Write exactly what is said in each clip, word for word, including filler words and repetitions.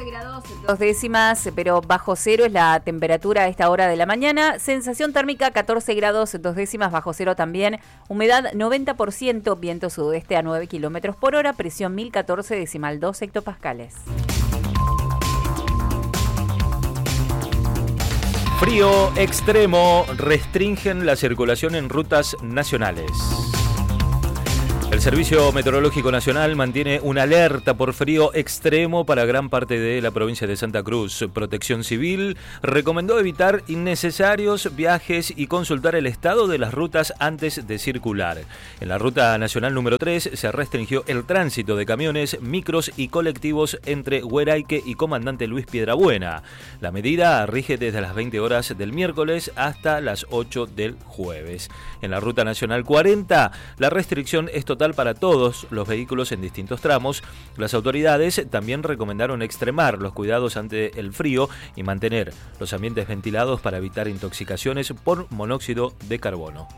grados, dos décimas, pero bajo cero es la temperatura a esta hora de la mañana. Sensación térmica catorce grados, dos décimas, bajo cero también. Humedad noventa por ciento, viento sudeste a nueve kilómetros por hora, presión mil catorce decimal dos hectopascales. Frío extremo, restringen la circulación en rutas nacionales. El Servicio Meteorológico Nacional mantiene una alerta por frío extremo para gran parte de la provincia de Santa Cruz. Protección Civil recomendó evitar innecesarios viajes y consultar el estado de las rutas antes de circular. En la ruta nacional número tres se restringió el tránsito de camiones, micros y colectivos entre Hueraique y Comandante Luis Piedrabuena. La medida rige desde las veinte horas del miércoles hasta las ocho del jueves. En la ruta nacional cuarenta, la restricción es total para todos los vehículos en distintos tramos. Las autoridades también recomendaron extremar los cuidados ante el frío y mantener los ambientes ventilados para evitar intoxicaciones por monóxido de carbono.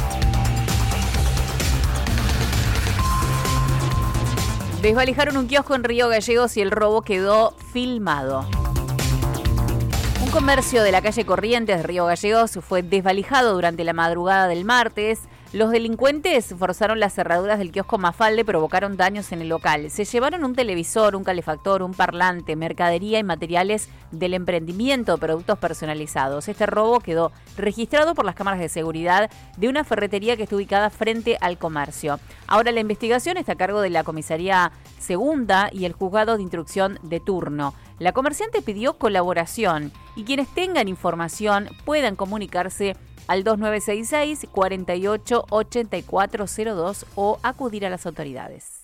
Desvalijaron un kiosco en Río Gallegos y el robo quedó filmado. Un comercio de la calle Corrientes de Río Gallegos fue desvalijado durante la madrugada del martes. Los delincuentes forzaron las cerraduras del kiosco Mafalde, provocaron daños en el local. Se llevaron un televisor, un calefactor, un parlante, mercadería y materiales del emprendimiento, productos personalizados. Este robo quedó registrado por las cámaras de seguridad de una ferretería que está ubicada frente al comercio. Ahora la investigación está a cargo de la comisaría segunda y el juzgado de instrucción de turno. La comerciante pidió colaboración y quienes tengan información puedan comunicarse al dos nueve seis seis, cuatro ocho, ocho cuatro cero dos o acudir a las autoridades.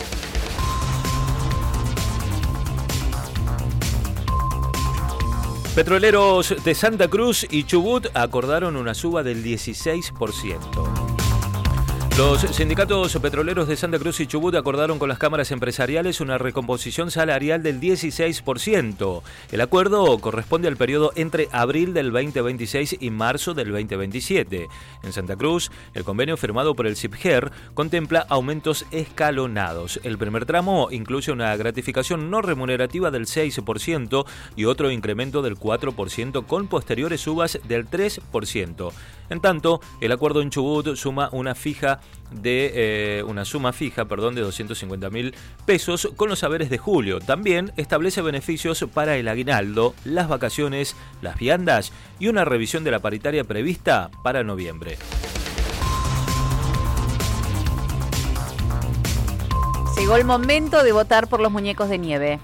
Petroleros de Santa Cruz y Chubut acordaron una suba del dieciséis por ciento. Los sindicatos petroleros de Santa Cruz y Chubut acordaron con las cámaras empresariales una recomposición salarial del dieciséis por ciento. El acuerdo corresponde al periodo entre abril del veinte veintiséis y marzo del veinte veintisiete. En Santa Cruz, el convenio firmado por el CIPGER contempla aumentos escalonados. El primer tramo incluye una gratificación no remunerativa del seis por ciento y otro incremento del cuatro por ciento con posteriores subas del tres por ciento. En tanto, el acuerdo en Chubut suma una fija de eh, una suma fija, perdón, de doscientos cincuenta mil pesos con los haberes de julio. También establece beneficios para el aguinaldo, las vacaciones, las viandas y una revisión de la paritaria prevista para noviembre. Llegó el momento de votar por los muñecos de nieve.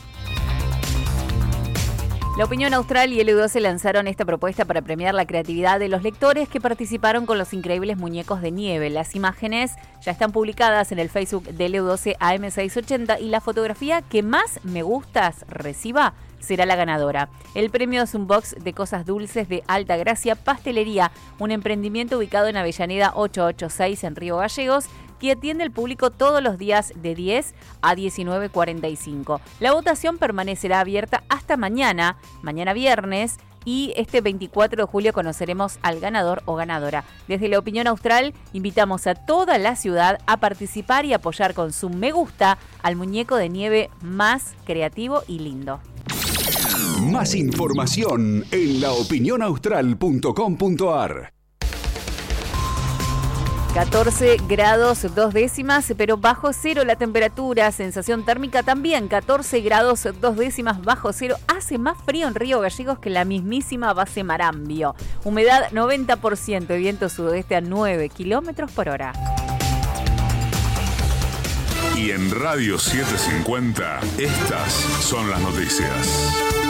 La Opinión Austral y el E U doce lanzaron esta propuesta para premiar la creatividad de los lectores que participaron con los increíbles muñecos de nieve. Las imágenes ya están publicadas en el Facebook del E U doce A M seiscientos ochenta y la fotografía que más me gustas reciba será la ganadora. El premio es un box de cosas dulces de Alta Gracia Pastelería, un emprendimiento ubicado en Avellaneda ochocientos ochenta y seis en Río Gallegos, que atiende al público todos los días de diez a diecinueve cuarenta y cinco. La votación permanecerá abierta hasta mañana, mañana viernes, y este veinticuatro de julio conoceremos al ganador o ganadora. Desde la Opinión Austral invitamos a toda la ciudad a participar y apoyar con su me gusta al muñeco de nieve más creativo y lindo. Más información en la opinión austral punto com punto a r. catorce grados, dos décimas, pero bajo cero la temperatura, sensación térmica también, catorce grados, dos décimas, bajo cero. Hace más frío en Río Gallegos que la mismísima base Marambio. Humedad noventa por ciento, viento sudeste a nueve kilómetros por hora. Y en Radio setecientos cincuenta, estas son las noticias.